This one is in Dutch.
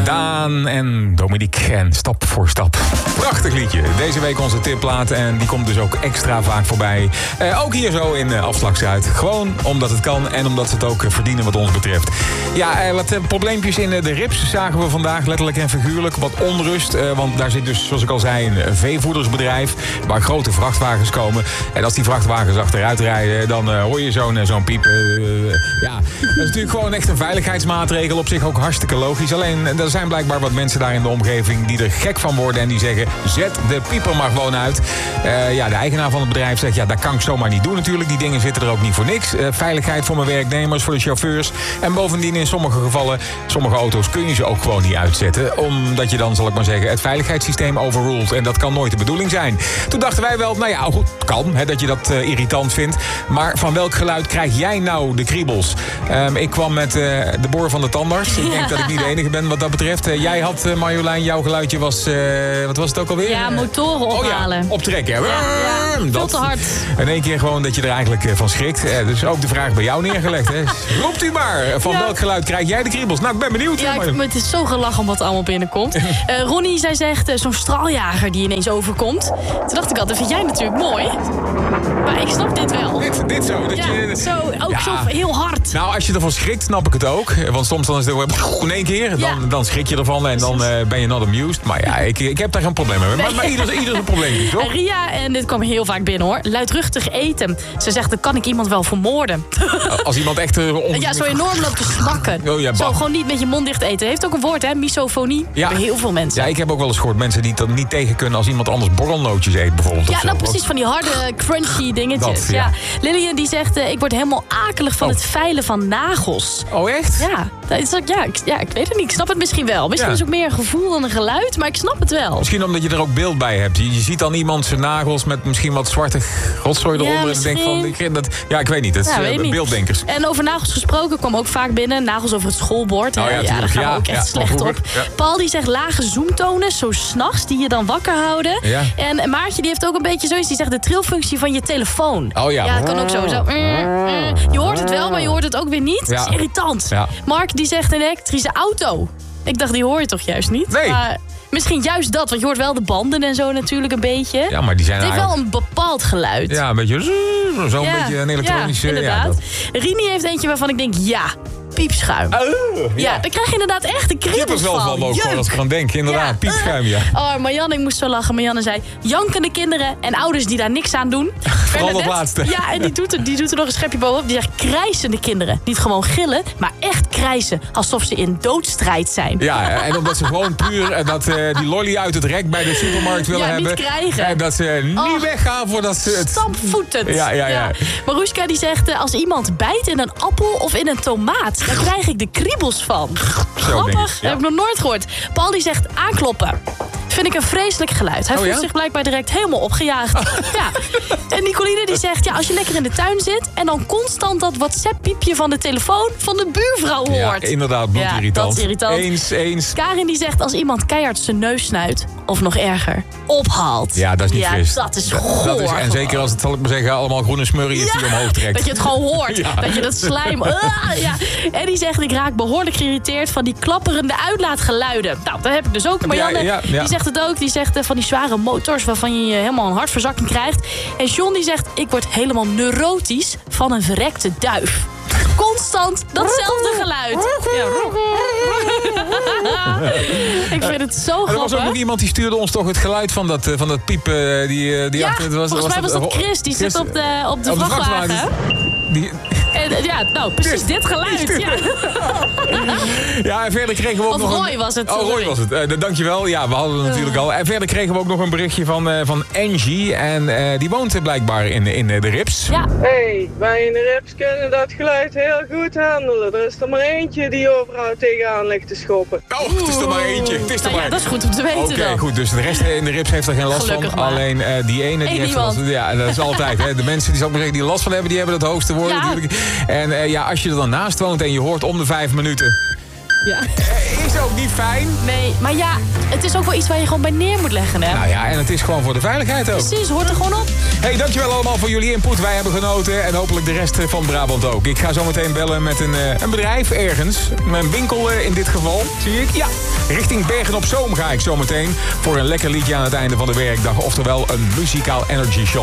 Daan en Dominique en Stap voor Stap. Prachtig liedje. Deze week onze tipplaat en die komt dus ook extra vaak voorbij. Ook hier zo in Afslagschuit. Gewoon omdat het kan en omdat ze het ook verdienen wat ons betreft. Ja, wat probleempjes in de rips zagen we vandaag, letterlijk en figuurlijk. Wat onrust, want daar zit dus, zoals ik al zei, een veevoedersbedrijf waar grote vrachtwagens komen. En als die vrachtwagens achteruit rijden, dan hoor je zo'n piep. Ja, dat is natuurlijk gewoon echt een veiligheidsmaatregel. Op zich ook hartstikke logisch. Alleen, er zijn blijkbaar wat mensen daar in de omgeving die er gek van worden en die zeggen, zet de pieper maar gewoon uit. Ja, de eigenaar van het bedrijf zegt, ja, dat kan ik zomaar niet doen natuurlijk. Die dingen zitten er ook niet voor niks. Veiligheid voor mijn werknemers, voor de chauffeurs. En bovendien in sommige gevallen, sommige auto's kun je ze ook gewoon niet uitzetten. Omdat je dan, zal ik maar zeggen, het veiligheidssysteem overruled. En dat kan nooit de bedoeling zijn. Toen dachten wij wel, nou ja, goed, kan, dat je dat irritant vindt. Maar van welk geluid krijg jij nou de kriebels? Ik kwam met de boor van de tandarts. Ik denk dat ik niet de enige ben wat dat betreft. Jij had, Marjolein, jouw geluidje was, wat was het ook alweer? Ja, motoren ophalen. Oh ja, optrekken. Ja, veel te hard. In één keer gewoon dat je er eigenlijk van schrikt. Dus ook de vraag bij jou neergelegd. Hè. Roept u maar, van welk geluid krijg jij de kriebels? Nou, ik ben benieuwd. Ja, het is zo gelachen om wat er allemaal binnenkomt. Ronnie, zij zegt, zo'n straaljager die ineens overkomt. Toen dacht ik al, dat vind jij natuurlijk mooi. Maar ik snap dit wel. Dit zo. Dat zo heel hard. Nou, als je ervan schrikt, snap ik het ook. Want soms dan is het in één keer. Dan schrik je ervan en dan ben je not amused. Maar ja, ik heb daar geen probleem mee. Maar ieder een probleem, toch? Ria, en dit kwam heel vaak binnen hoor, luidruchtig eten. Ze zegt, dan kan ik iemand wel vermoorden. Als iemand echt... Ja, zo enorm loopt te smakken. Oh, ja, zo gewoon niet met je mond dicht eten. Heeft ook een woord, hè? Misofonie. Ja. Bij heel veel mensen. Ja, ik heb ook wel eens gehoord mensen die dat niet tegen kunnen als iemand anders borrelnootjes eet, bijvoorbeeld. Ja, nou precies, van die harde, crunchy dingetjes. Dat, ja. Lillian die zegt, ik word helemaal akelig van het veilen van nagels. Oh, echt? Ja, ik weet het niet. Ik snap het misschien wel. Misschien is het ook meer een gevoel dan een geluid, maar ik snap het wel. Misschien omdat je er ook beeld bij hebt. Je ziet dan iemand zijn nagels met misschien wat zwarte rotzooi eronder. En denkt van, ik weet niet. Het is beelddenkers. En over nagels gesproken kwam ook vaak binnen. Nagels over het schoolbord. Oh, daar gaan we ook echt slecht op. Ja. Paul die zegt lage zoomtonen, zo 's nachts, die je dan wakker houden. Ja. En Maartje die heeft ook een beetje zoiets. Die zegt de trilfunctie van je telefoon. Oh ja. Ja, dat kan ook zo. Je hoort het wel, maar je hoort het ook weer niet. Dat is irritant. Ja. Mark die zegt een elektrische auto. Ik dacht, die hoor je toch juist niet? Nee. Misschien juist dat, want je hoort wel de banden en zo natuurlijk een beetje. Ja, maar die zijn het heeft wel een bepaald geluid. Ja, een beetje zo'n beetje een elektronische... Ja, inderdaad. Rini heeft eentje waarvan ik denk, piepschuim. Ja, dan krijg je inderdaad echt de kriebels van. Ik heb het wel ook gewoon als ik eraan denk. Inderdaad, piepschuim, ja. Oh, Marianne, ik moest zo lachen. Marianne zei, jankende kinderen en ouders die daar niks aan doen. Vooral dat laatste. Ja, en die doet er nog een schepje bovenop. Die zegt krijsende kinderen. Niet gewoon gillen, maar echt krijsen. Alsof ze in doodstrijd zijn. Ja, en omdat ze gewoon puur die lolly uit het rek bij de supermarkt willen hebben. Niet krijgen. En dat ze niet weggaan voordat ze het... Stampvoetend. Ja. Maruska die zegt, als iemand bijt in een appel of in een tomaat, daar krijg ik de kriebels van. Grappig, dat heb ik nog nooit gehoord. Paul die zegt aankloppen. Vind ik een vreselijk geluid. Hij voelt zich blijkbaar direct helemaal opgejaagd. Ja. En Nicoline die zegt, als je lekker in de tuin zit en dan constant dat WhatsApp-piepje van de telefoon van de buurvrouw hoort. Ja, inderdaad, bloedirritant. Ja, dat is irritant. Eens. Karin die zegt, als iemand keihard zijn neus snuit, of nog erger, ophaalt. Ja, dat is niet fris. Dat is goor. En zeker als het, zal ik maar zeggen, allemaal groene smurrie is die omhoog trekt. Dat je het gewoon hoort. Dat je dat slijm... En die zegt, ik raak behoorlijk geïrriteerd van die klapperende uitlaatgeluiden. Nou, dat heb ik dus ook. Marianne, die zegt het ook. Die zegt van die zware motors waarvan je helemaal een hartverzakking krijgt. En John die zegt, ik word helemaal neurotisch van een verrekte duif. Constant datzelfde geluid. Ik vind het zo grappig. Er was ook nog iemand die stuurde ons toch het geluid van dat piep. Die achter, volgens mij was dat Chris. Die zit op de vrachtwagen. Precies dit geluid. Ja, en verder kregen we ook nog Roy was het. Oh, Roy was het. Dankjewel. Ja, we hadden het natuurlijk al. En verder kregen we ook nog een berichtje van Angie. En die woont blijkbaar in de Rips. Ja. Hey, wij in de Rips kunnen dat geluid heel goed handelen. Er is er maar eentje die overal tegenaan ligt te schoppen. Oh, het is er maar eentje. Dat is goed om te weten. Oké, goed. Dus de rest in de Rips heeft er geen last Gelukkig van. maar. Alleen die ene die heeft last van. Ja, dat is altijd. Hè. De mensen die last van hebben, die hebben het hoogste woord natuurlijk. En als je er dan naast woont en je hoort om de 5 minuten... Ja. Is ook niet fijn. Nee, maar ja, het is ook wel iets waar je gewoon bij neer moet leggen, hè? Nou ja, en het is gewoon voor de veiligheid ook. Precies, hoort er gewoon op. Hey, dankjewel allemaal voor jullie input. Wij hebben genoten en hopelijk de rest van Brabant ook. Ik ga zo meteen bellen met een bedrijf ergens. Een winkel in dit geval, zie ik. Ja, richting Bergen op Zoom ga ik zo meteen voor een lekker liedje aan het einde van de werkdag. Oftewel een muzikaal energy show.